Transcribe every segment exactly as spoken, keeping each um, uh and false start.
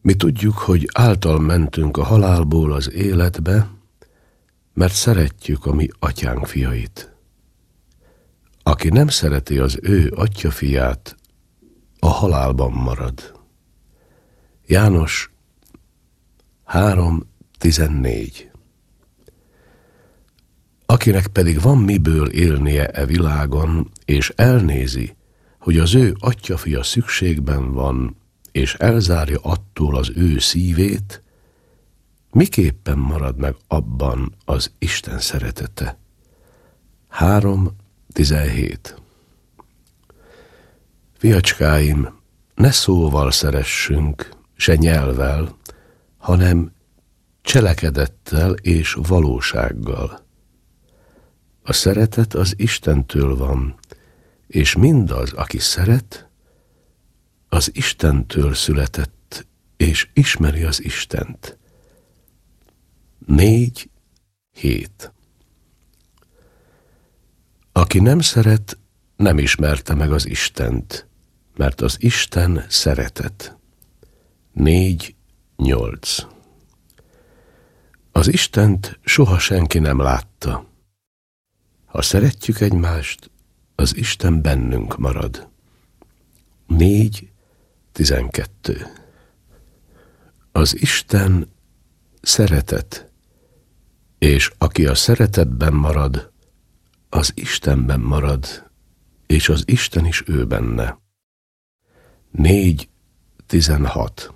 Mi tudjuk, hogy által mentünk a halálból az életbe, mert szeretjük a mi atyánk fiait. Aki nem szereti az ő atya fiát, a halálban marad. János három tizennégy. Akinek pedig van miből élnie e világon, és elnézi, hogy az ő atyafia szükségben van, és elzárja attól az ő szívét, miképpen marad meg abban az Isten szeretete? három tizenhét. Fiacskáim, ne szóval szeressünk, se nyelvvel, hanem cselekedettel és valósággal. A szeretet az Istentől van, és mindaz, aki szeret, az Istentől született, és ismeri az Istent. négy hét. Aki nem szeret, nem ismerte meg az Istent, mert az Isten szeretet. négy nyolc. Az Istent soha senki nem látta. Ha szeretjük egymást, az Isten bennünk marad. négy tizenkettő. Az Isten szeretet, és aki a szeretetben marad, az Istenben marad, és az Isten is ő benne. négy tizenhat.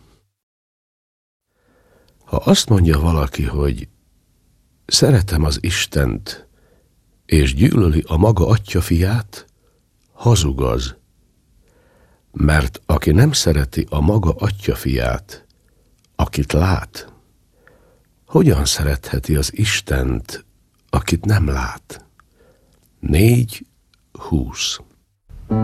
Ha azt mondja valaki, hogy szeretem az Istent, és gyűlöli a maga atyafiát, hazug az, mert aki nem szereti a maga atyafiát, akit lát, hogyan szeretheti az Istent, akit nem lát? négy húsz.